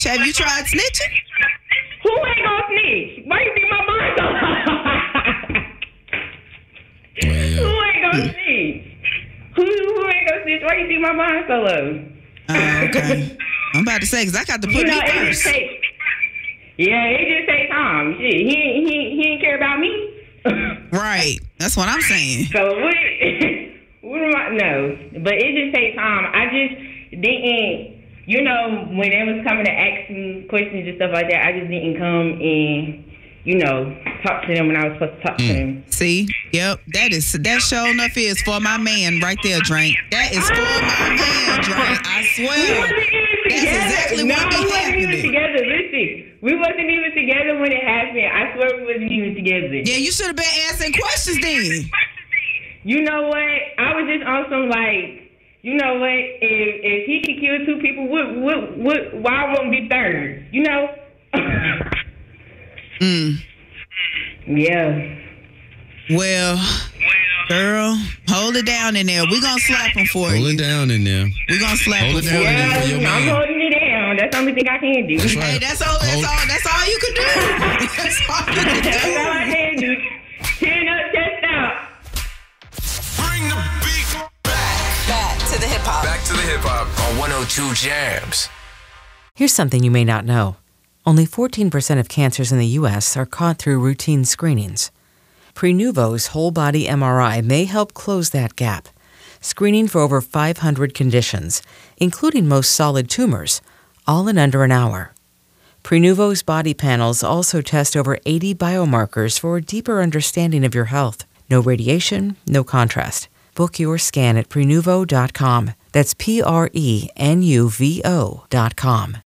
Have you tried snitching? Who ain't gonna snitch? Why you think my mind so Who ain't gonna snitch? Who ain't gonna snitch? Why you think my mind so low? Okay. I'm about to say, because I got to put me first. It just takes time. Shit, he ain't care about me. Right. That's what I'm saying. So what am I? No, but it just takes time. I just didn't. When they was coming to ask me questions and stuff like that, I just didn't come and, talk to them when I was supposed to talk to them. See? Yep. That sure enough is for my man right there, Drink. That is for my man, Drink. I swear. That's exactly what be happening. We wasn't even together when it happened. I swear we wasn't even together. Yeah, you should have been asking questions then. You know what? I was just on some you know what? If he could kill two people, why won't be third? Yeah. Well, girl, hold it down in there. We're going to slap him for you. Hold it down in there. We're going to slap him for you. I'm holding it down. That's the only thing I can do. That's right. Hey, that's all you can do. That's all you can do. That's all I can do. Chin up, chest out. Bring the beat back to the hip hop. Back to the hip hop on 102 Jams. Here's something you may not know. Only 14% of cancers in the U.S. are caught through routine screenings. Prenuvo's whole-body MRI may help close that gap, screening for over 500 conditions, including most solid tumors, all in under an hour. Prenuvo's body panels also test over 80 biomarkers for a deeper understanding of your health. No radiation, no contrast. Book your scan at Prenuvo.com. That's Prenuvo.com.